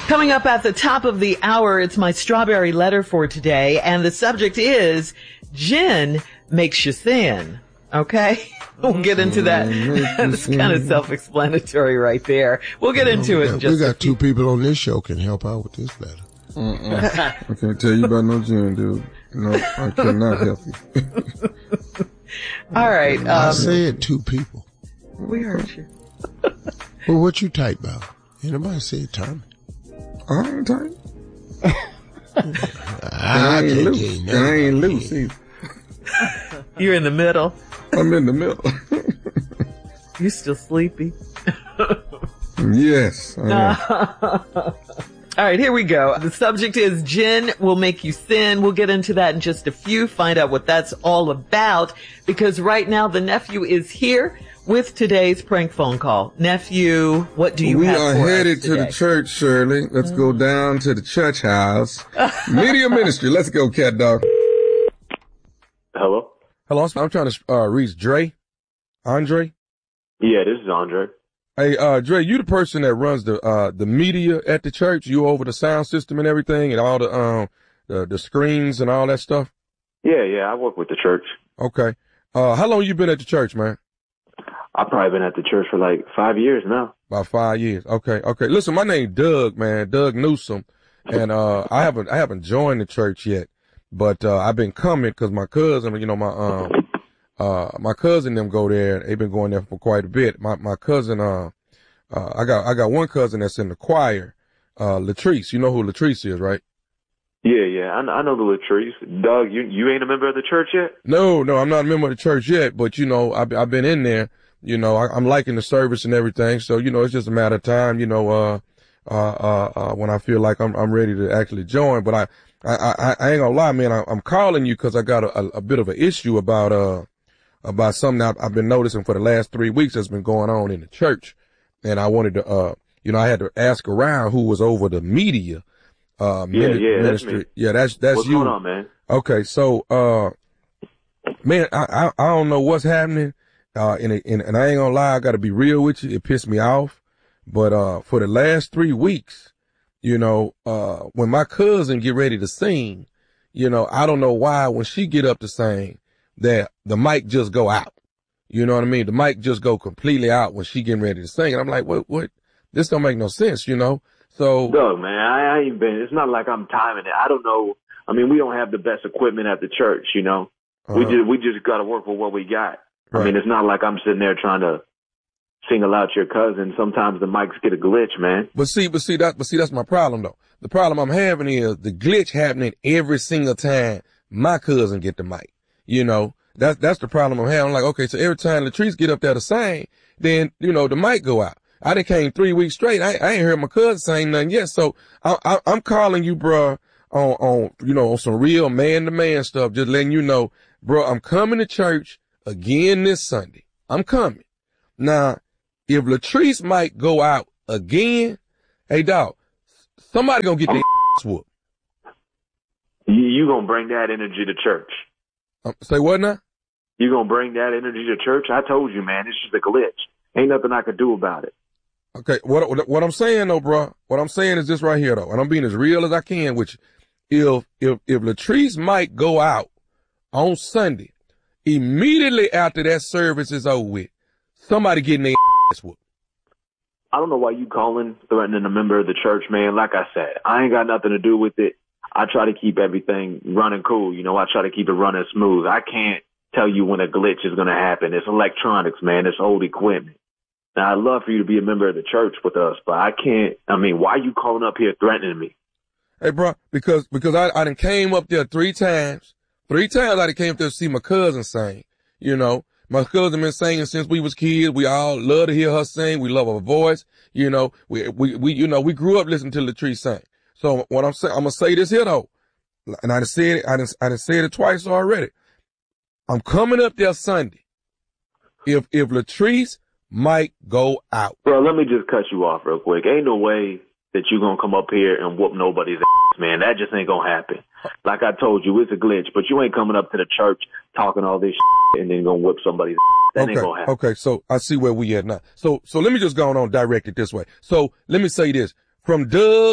Coming up at the top of the hour, it's my strawberry letter for today, and the subject is gin makes you thin. Okay? We'll get into that. That's kind of self-explanatory right there. We'll get into it in just We got two people on this show can help out with this letter. I can't tell you about no gin, dude. No, I cannot help you. All right. I said two people. We heard you. Well, what you type about? Anybody said Tommy? I ain't tight. I ain't loose. And I ain't loose either. You're in the middle. I'm in the middle. You still sleepy? Yes, I am. All right, here we go. The subject is gin will make you thin. We'll get into that in just a few, find out what that's all about, because right now the nephew is here with today's prank phone call. Nephew, what do you have for us today? We are headed to the church, Shirley. Let's go down to the church house. Media ministry. Let's go, cat dog. Hello? Hello, I'm trying to reach Dre. Andre? Yeah, this is Andre. Hey, Dre, you the person that runs the media at the church? You over the sound system and everything and all the screens and all that stuff? Yeah, I work with the church. Okay. How long you been at the church, man? I've probably been at the church for like 5 years now. About 5 years. Okay. Listen, my name Doug, man, Doug Newsom. And, I haven't joined the church yet, but, I've been coming cause my cousin, you know, my cousin them go there. They've been going there for quite a bit. My cousin, I got one cousin that's in the choir, Latrice. You know who Latrice is, right? Yeah. I know the Latrice. Doug, you ain't a member of the church yet? No, I'm not a member of the church yet, but you know, I've been in there. You know, I'm liking the service and everything. So, you know, it's just a matter of time, you know, when I feel like I'm ready to actually join. But I ain't gonna lie, man. I'm calling you cause I got a bit of an issue about something I've been noticing for the last 3 weeks that's been going on in the church. And I wanted to, you know, I had to ask around who was over the media, ministry. That's me. Yeah, that's What's you. going on, man? Okay. So, man, I don't know what's happening. And I ain't gonna lie, I gotta be real with you. It pissed me off. But, for the last 3 weeks, you know, when my cousin get ready to sing, you know, I don't know why when she get up to sing that the mic just go out. You know what I mean? The mic just go completely out when she getting ready to sing. And I'm like, what? This don't make no sense, you know? So. Doug, man, I ain't been, it's not like I'm timing it. I don't know. I mean, we don't have the best equipment at the church, you know? We just gotta work with what we got. Right. I mean, it's not like I'm sitting there trying to single out your cousin. Sometimes the mics get a glitch, man. But see, that's my problem though. The problem I'm having is the glitch happening every single time my cousin get the mic. You know, that's the problem I'm having. I'm like, okay, so every time Latrice get up there to sing, then, you know, the mic go out. I done came 3 weeks straight. I ain't heard my cousin sing nothing yet. So I'm calling you, bruh, on, you know, on some real man to man stuff. Just letting you know, bruh, I'm coming to church again this Sunday. I'm coming. Now, if Latrice might go out again, hey dog, somebody gonna get their whooped. You gonna bring that energy to church. Say what now? You gonna bring that energy to church? I told you, man, it's just a glitch. Ain't nothing I could do about it. Okay, what I'm saying though, bro, what I'm saying is this right here though, and I'm being as real as I can with you. If Latrice might go out on Sunday, immediately after that service is over with, somebody getting their whooped. I don't know why you calling, threatening a member of the church, man. Like I said, I ain't got nothing to do with it. I try to keep everything running cool. You know, I try to keep it running smooth. I can't tell you when a glitch is going to happen. It's electronics, man. It's old equipment. Now, I'd love for you to be a member of the church with us, but I can't. I mean, why are you calling up here threatening me? Hey, bro, because I done came up there 3 times. 3 times I done came up there to see my cousin sing. You know, my cousin been singing since we was kids. We all love to hear her sing. We love her voice. You know, we grew up listening to Latrice sing. So what I'm saying, I'm going to say this here though. And I done said it twice already. I'm coming up there Sunday. If Latrice might go out. Bro, let me just cut you off real quick. Ain't no way that you gonna come up here and whoop nobody's ass, man. That just ain't gonna happen. Like I told you, it's a glitch, but you ain't coming up to the church talking all this and then gonna whip somebody's ass. That ain't gonna happen. Okay, so I see where we at now. So let me just go on direct it this way. So let me say this. From Doug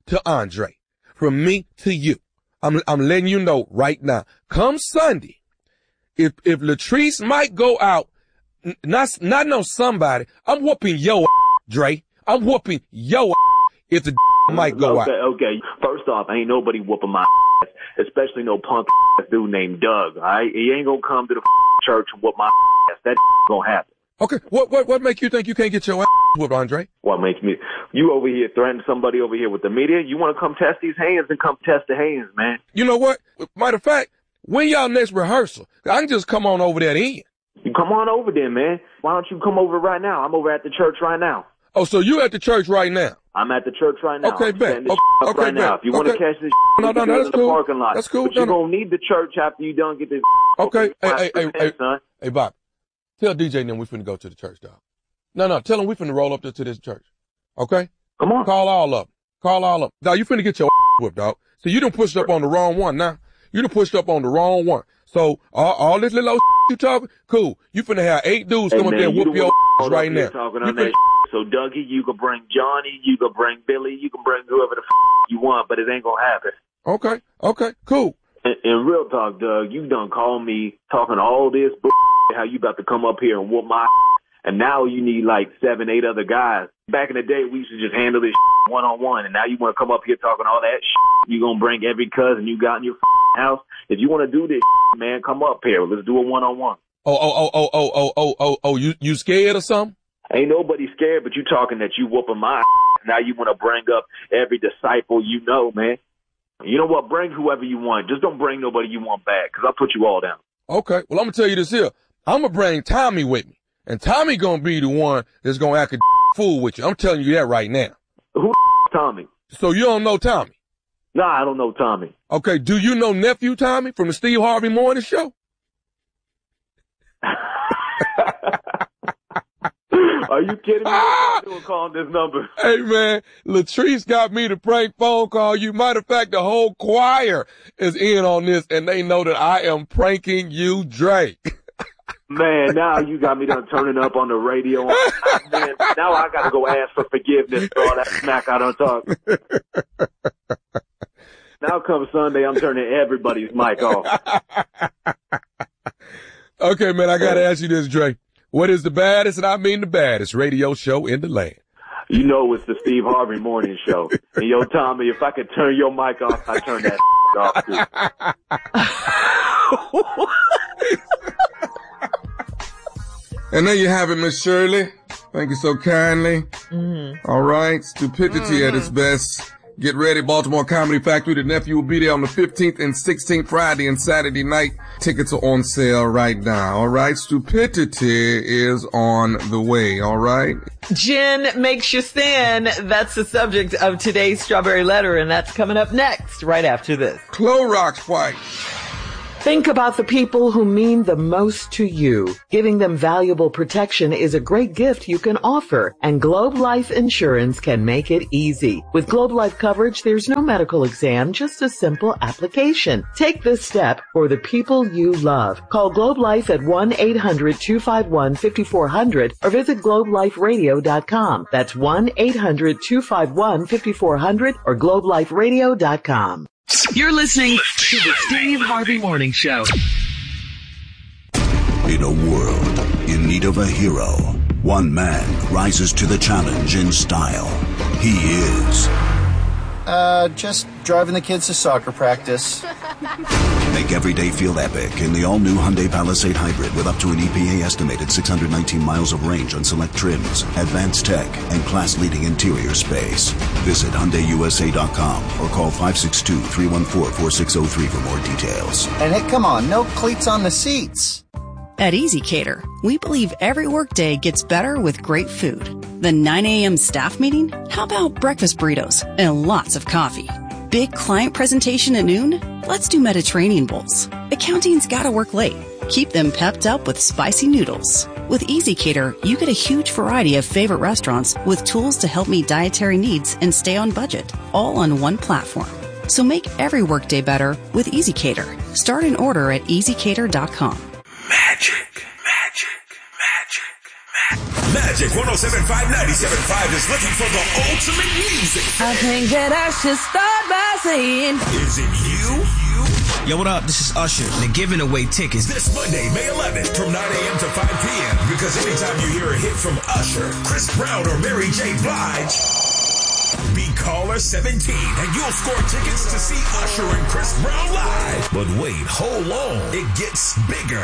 to Andre. From me to you. I'm letting you know right now. Come Sunday, if Latrice might go out, not know somebody, I'm whooping your Dre. I'm whooping your if the might go out. Okay. First off, ain't nobody whooping my ass, especially no punk dude named Doug. All right, he ain't gonna come to the church and whoop my ass. That gonna happen. Okay, what make you think you can't get your ass whooped, Andre? What makes me? You over here threatening somebody over here with the media? You want to come test these hands and come test the hands, man. You know what? Matter of fact, when y'all next rehearsal, I can just come on over there then. You come on over there, man. Why don't you come over right now? I'm over at the church right now. Oh, so you at the church right now? I'm at the church right now. Okay, bet. Okay, right now. If you want to catch this, no, that's cool. Parking lot. That's cool. But you're gonna need the church after you done get this. Okay. Hey, Bob. Tell DJ and them we finna go to the church, dog. No. Tell them we finna roll up to this church. Okay? Come on. Call all up. Dog, you finna get your whipped, dog. So you done pushed up on the wrong one now. You done pushed up on the wrong one. So all this little you talking, cool. You finna have 8 dudes come up there and whoop your right now. So Dougie, you can bring Johnny, you can bring Billy, you can bring whoever the you want, but it ain't gonna happen. Okay, cool. And real talk, Doug, you done called me talking all this how you about to come up here and whoop my and now you need like 7, 8 other guys. Back in the day, we used to just handle this one-on-one, and now you want to come up here talking all that you gonna bring every cousin you got in your house. If you want to do this, man, come up here. Let's do a one-on-one. Oh, you scared or something? Ain't nobody scared, but you talking that you whooping my now you want to bring up every disciple you know, man. You know what? Bring whoever you want. Just don't bring nobody you want back, because I'll put you all down. Okay. Well, I'm going to tell you this here. I'm going to bring Tommy with me. And Tommy going to be the one that's going to act a fool with you. I'm telling you that right now. Who Tommy? So you don't know Tommy? Nah, I don't know Tommy. Okay. Do you know Nephew Tommy from the Steve Harvey Morning Show? Are you kidding me? What are you doing calling this number? Hey, man, Latrice got me to prank phone call you. Matter of fact, the whole choir is in on this, and they know that I am pranking you, Drake. Man, now you got me done turning up on the radio. Man, now I got to go ask for forgiveness for all that smack I done talk. Now come Sunday, I'm turning everybody's mic off. Okay, man, I got to ask you this, Drake. What is the baddest, and I mean the baddest, radio show in the land? You know it's the Steve Harvey Morning Show. And yo, Tommy, if I could turn your mic off, I'd turn that off too. And there you have it, Miss Shirley. Thank you so kindly. Mm-hmm. All right. Stupidity at its best. Get ready, Baltimore Comedy Factory. The Nephew will be there on the 15th and 16th, Friday and Saturday night. Tickets are on sale right now. All right. Stupidity is on the way. All right. Gin makes you sin. That's the subject of today's Strawberry Letter, and that's coming up next, right after this. Clorox White. Think about the people who mean the most to you. Giving them valuable protection is a great gift you can offer, and Globe Life Insurance can make it easy. With Globe Life coverage, there's no medical exam, just a simple application. Take this step for the people you love. Call Globe Life at 1-800-251-5400 or visit globeliferadio.com. That's 1-800-251-5400 or globeliferadio.com. You're listening to the Steve Harvey Morning Show. In a world in need of a hero, one man rises to the challenge in style. He is... just driving the kids to soccer practice. Make every day feel epic in the all-new Hyundai Palisade Hybrid with up to an EPA estimated 619 miles of range on select trims, advanced tech, and class-leading interior space. Visit HyundaiUSA.com or call 562-314-4603 for more details. And hey, come on, no cleats on the seats. At EasyCater, we believe every workday gets better with great food. The 9 a.m. staff meeting? How about breakfast burritos and lots of coffee? Big client presentation at noon? Let's do Mediterranean bowls. Accounting's gotta work late. Keep them pepped up with spicy noodles. With EasyCater, you get a huge variety of favorite restaurants with tools to help meet dietary needs and stay on budget, all on one platform. So make every workday better with EasyCater. Start an order at easycater.com. Magic, magic, magic, magic. Magic 107.5, 97.5 is looking for the ultimate music. I think that I should start by saying, is it you? Yo, what up? This is Usher. They're giving away tickets This Monday, May 11th, from 9 a.m. to 5 p.m. Because anytime you hear a hit from Usher, Chris Brown, or Mary J. Blige, be caller 17 and you'll score tickets to see Usher and Chris Brown live. But wait, hold on. It gets bigger.